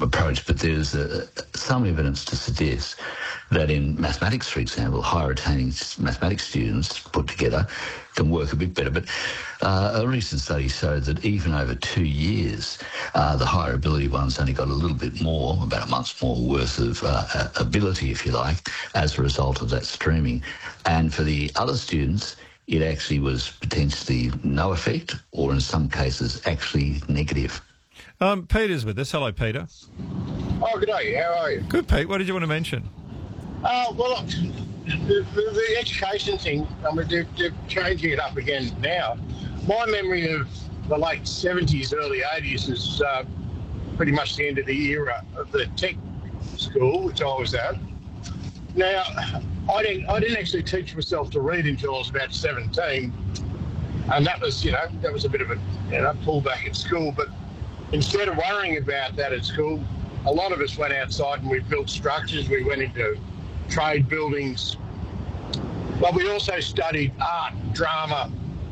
approach, but there's some evidence to suggest that in mathematics, for example, higher attaining mathematics students put together can work a bit better. But a recent study showed that even over 2 years, the higher ability ones only got a little bit more, about a month's more worth of ability, if you like, as a result of that streaming. And for the other students, it actually was potentially no effect, or in some cases actually negative. Peter's with us. Hello, Peter. Oh, good day. How are you? Good, Pete. What did you want to mention? Well, look, the education thing, I mean, they're changing it up again now. My memory of the late 70s, early 80s is pretty much the end of the era of the tech school, which I was at. Now, I didn't actually teach myself to read until I was about 17, and that was a bit of a pullback at school. But instead of worrying about that at school, a lot of us went outside and we built structures. We went into trade buildings, but we also studied art, drama,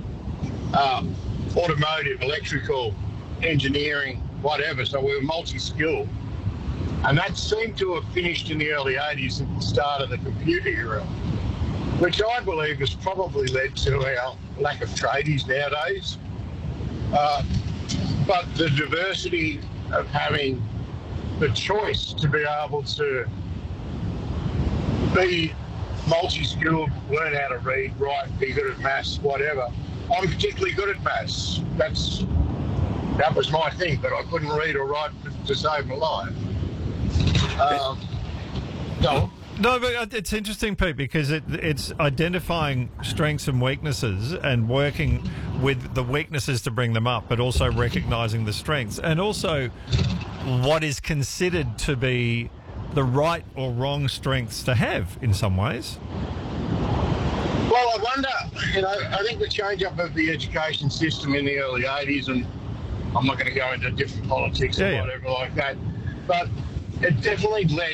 automotive, electrical, engineering, whatever. So we were multi-skilled. And that seemed to have finished in the early 80s at the start of the computer era, which I believe has probably led to our lack of tradies nowadays. But the diversity of having the choice to be able to be multi-skilled, learn how to read, write, be good at maths, whatever. I'm particularly good at maths. That was my thing, but I couldn't read or write to save my life. No, but it's interesting, Pete, because it's identifying strengths and weaknesses and working with the weaknesses to bring them up, but also recognising the strengths and also what is considered to be the right or wrong strengths to have in some ways. Well, I wonder, I think the change-up of the education system in the early 80s, and I'm not going to go into different politics and whatever like that, but it definitely led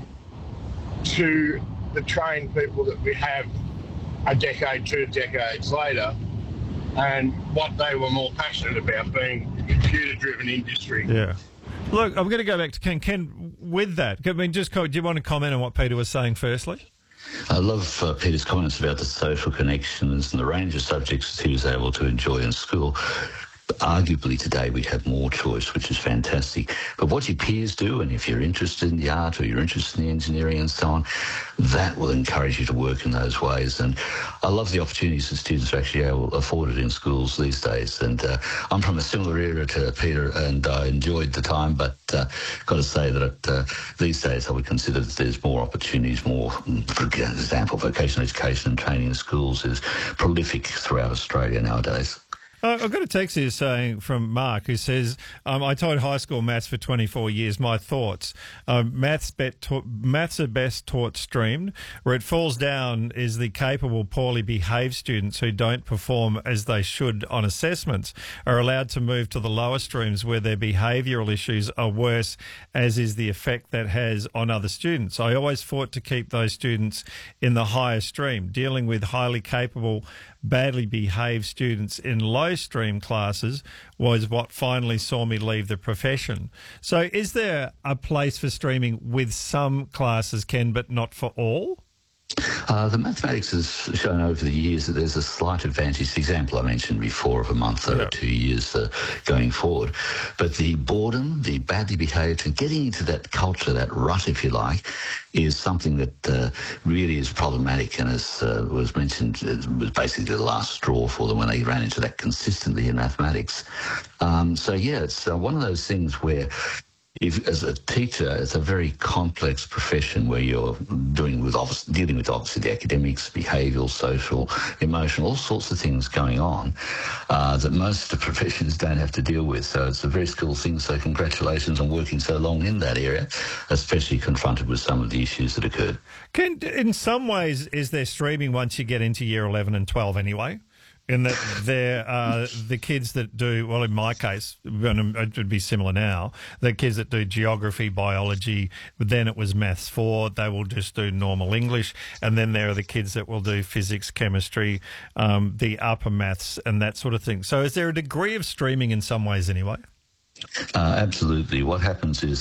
to the trained people that we have a decade, 2 decades later, and what they were more passionate about being a computer-driven industry. Yeah. Look, I'm going to go back to Ken. Ken, with that, I mean, do you want to comment on what Peter was saying firstly? I love Peter's comments about the social connections and the range of subjects he was able to enjoy in school. Arguably today we have more choice, which is fantastic. But what your peers do, and if you're interested in the art or you're interested in the engineering and so on, that will encourage you to work in those ways. And I love the opportunities that students are actually afforded in schools these days. And I'm from a similar era to Peter, and I enjoyed the time, but got to say that these days I would consider that there's more opportunities, more, for example, vocational education and training in schools is prolific throughout Australia nowadays. I've got a text here saying from Mark who says, I taught high school maths for 24 years. My thoughts, maths are best taught streamed. Where it falls down is the capable, poorly behaved students who don't perform as they should on assessments are allowed to move to the lower streams where their behavioural issues are worse, as is the effect that has on other students. I always fought to keep those students in the higher stream. Dealing with highly capable, badly behaved students in low stream classes was what finally saw me leave the profession. So is there a place for streaming with some classes, Ken, but not for all? The mathematics has shown over the years that there's a slight advantage. The example I mentioned before of a month over 2 years going forward. But the boredom, the badly behaved, and getting into that culture, that rut, if you like, is something that really is problematic. And as was mentioned, it was basically the last straw for them when they ran into that consistently in mathematics. It's one of those things where as a teacher, it's a very complex profession where you're dealing with obviously the academics, behavioural, social, emotional, all sorts of things going on that most of the professions don't have to deal with. So it's a very skilled thing. So congratulations on working so long in that area, especially confronted with some of the issues that occurred. Ken, in some ways, is there streaming once you get into year 11 and 12 anyway? In that there are the kids that do, well, in my case, it would be similar now, the kids that do geography, biology, then it was maths 4, they will just do normal English, and then there are the kids that will do physics, chemistry, the upper maths and that sort of thing. So is there a degree of streaming in some ways anyway? Absolutely. What happens is